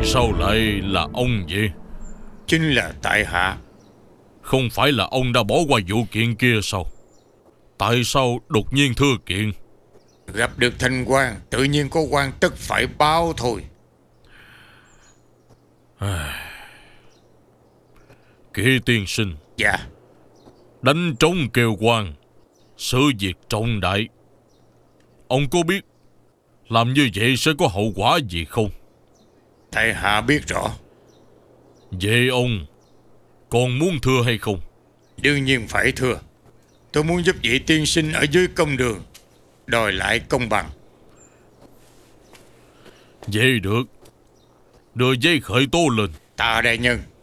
Sao lại là ông vậy? Chính là tại hạ. Không phải là ông đã bỏ qua vụ kiện kia sao? Tại sao đột nhiên thưa kiện? Gặp được thanh quan, tự nhiên có quan tất phải báo thôi. Kỷ tiên sinh, Dạ. đánh trống kêu quan, sự việc trọng đại. Ông có biết làm như vậy sẽ có hậu quả gì không? Tại hạ biết rõ. Vậy ông còn muốn thưa hay không? Đương nhiên phải thưa. Tôi muốn giúp vị tiên sinh ở dưới công đường đòi lại công bằng. Vậy được, đưa giấy khởi tố lên. Tạ đại nhân.